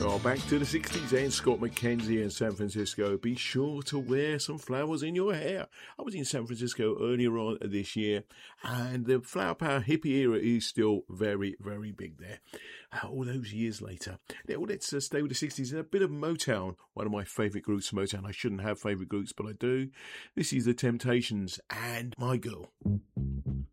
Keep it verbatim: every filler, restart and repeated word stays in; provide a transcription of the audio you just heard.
Oh, back to the sixties and Scott McKenzie in San Francisco. Be sure to wear some flowers in your hair. I was in San Francisco earlier on this year, and the flower power hippie era is still very, very big there. Uh, all those years later. Now, let's uh, stay with the sixties and a bit of Motown. One of my favourite groups, Motown. I shouldn't have favourite groups, but I do. This is The Temptations and My Girl.